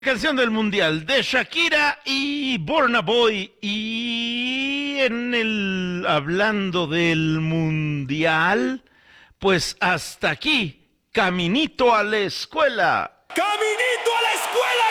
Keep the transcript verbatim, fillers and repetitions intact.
Canción del Mundial de Shakira y Burna Boy. Y en el hablando del Mundial, pues hasta aquí, caminito a la escuela. ¡Caminito a la escuela,